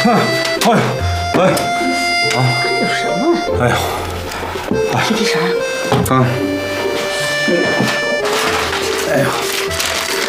哎呦，喂，啊， 有什么？ 哎呦， 提提神。 啊， 哎呦。